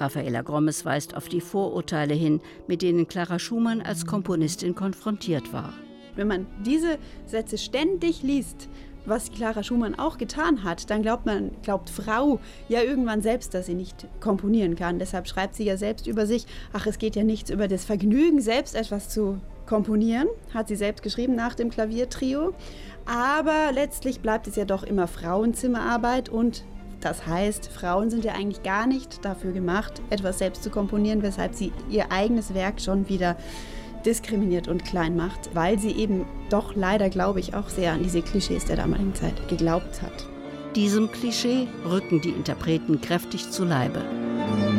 Raffaella Grommes weist auf die Vorurteile hin, mit denen Clara Schumann als Komponistin konfrontiert war. Wenn man diese Sätze ständig liest, was Clara Schumann auch getan hat, dann glaubt Frau ja irgendwann selbst, dass sie nicht komponieren kann. Deshalb schreibt sie ja selbst über sich, ach, es geht ja nichts über das Vergnügen, selbst etwas zu komponieren, hat sie selbst geschrieben nach dem Klaviertrio. Aber letztlich bleibt es ja doch immer Frauenzimmerarbeit und das heißt, Frauen sind ja eigentlich gar nicht dafür gemacht, etwas selbst zu komponieren, weshalb sie ihr eigenes Werk schon wieder diskriminiert und klein macht, weil sie eben doch leider, glaube ich, auch sehr an diese Klischees der damaligen Zeit geglaubt hat. Diesem Klischee rücken die Interpreten kräftig zu Leibe.